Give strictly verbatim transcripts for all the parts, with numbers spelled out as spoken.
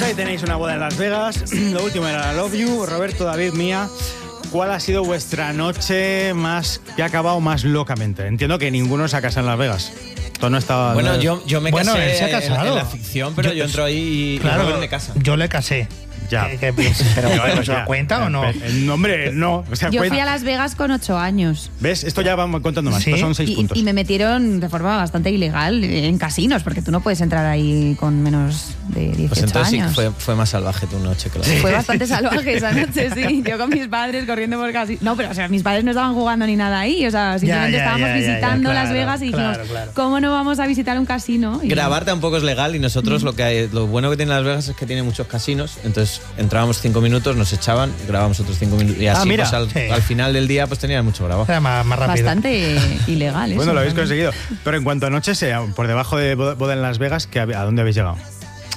ahí tenéis una boda en Las Vegas. Lo último era Love You. Roberto, David, Mía, ¿cuál ha sido vuestra noche más que ha acabado más locamente? Entiendo que ninguno se ha casado en Las Vegas. Todo no estaba... Bueno, no... yo, yo me bueno, casé él se ha casado. En, en la ficción, pero yo, yo entro ahí y claro, no me casa. Yo le casé. Ya. ¿Qué, qué piensas? ¿Pero bueno, ¿se da cuenta o no? El nombre, no. O sea, Yo cuenta. fui a Las Vegas con ocho años. ¿Ves? Esto ya vamos contando más. ¿Sí? Estos son seis Y, puntos. y me metieron de forma bastante ilegal en casinos, porque tú no puedes entrar ahí con menos de dieciocho Pues entonces sí que años. fue, fue más salvaje tu noche, claro. Fue bastante salvaje esa noche, sí. Yo con mis padres corriendo por casinos. No, pero o sea, mis padres no estaban jugando ni nada ahí. O sea, simplemente Ya, ya, estábamos ya, ya, visitando ya, Las claro, Vegas y dijimos, claro, claro. ¿cómo no vamos a visitar un casino? Y Grabar tampoco es legal y nosotros lo que hay, lo bueno que tiene Las Vegas es que tiene muchos casinos. Entonces entrábamos cinco minutos, nos echaban, grabábamos otros cinco minutos y así Ah, mira. pues, al, Sí. al final del día pues tenían mucho grabado. Era más, más rápido. bastante ilegal eso. Bueno, lo habéis también. conseguido. Pero en cuanto a noches, eh, por debajo de boda en Las Vegas, ¿qué, ¿a dónde habéis llegado?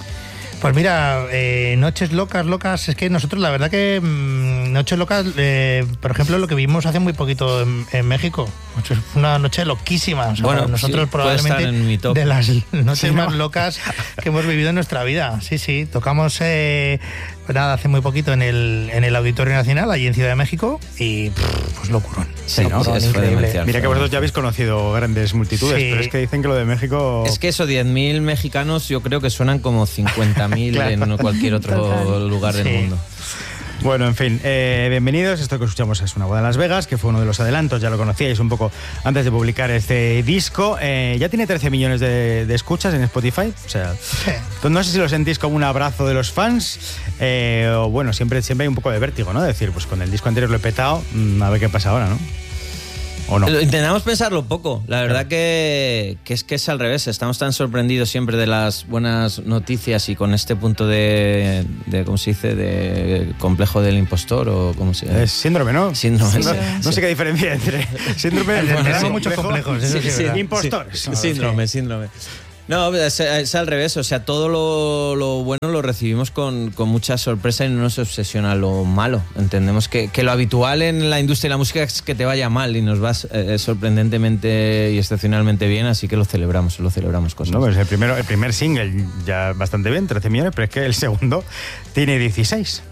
Pues mira, eh, noches locas, locas, es que nosotros la verdad que mmm, noches locas, eh, por ejemplo, lo que vimos hace muy poquito en, en México, fue una noche loquísima. O sea, Bueno, nosotros sí, puede estar probablemente en mi top. de las noches Sí, ¿no? más locas que hemos vivido en nuestra vida. Sí, sí, tocamos eh, pues nada, hace muy poquito en el, en el Auditorio Nacional, allí en Ciudad de México, y pff, pues locurón. Sí, ¿no? Locurón, Sí, fue increíble. demencial. Mira que vosotros ya habéis conocido grandes multitudes, Sí. pero es que dicen que lo de México... Es que eso, diez mil mexicanos yo creo que suenan como cincuenta mil Claro. en cualquier otro Total. lugar del Sí. mundo. Bueno, en fin, eh, bienvenidos. Esto que escuchamos es Una boda en Las Vegas, que fue uno de los adelantos, ya lo conocíais un poco antes de publicar este disco. Eh, ya tiene trece millones de, de escuchas en Spotify. O sea, Sí. entonces no sé si lo sentís como un abrazo de los fans eh, o bueno, siempre, siempre hay un poco de vértigo, ¿no? Decir, pues con el disco anterior lo he petado, mm, a ver qué pasa ahora, ¿no? ¿O no? Lo- Intentamos pensarlo poco. La verdad que, que es que es al revés. Estamos tan sorprendidos siempre de las buenas noticias y con este punto de, de ¿cómo se dice? De complejo del impostor o cómo se llama. Es síndrome, ¿no? Síndrome. No, Sí. no sé qué diferencia entre síndrome Bueno, y tenemos muchos complejos, eso sí, es verdad. impostores. Sí, síndrome, síndrome. No, es, es al revés, o sea, todo lo, lo bueno lo recibimos con, con mucha sorpresa y no nos obsesiona lo malo. Entendemos que, que lo habitual en la industria de la música es que te vaya mal y nos va eh, sorprendentemente y excepcionalmente bien, así que lo celebramos, lo celebramos cosas. No, pues el, primero, el primer single ya bastante bien, trece millones, pero es que el segundo tiene dieciséis.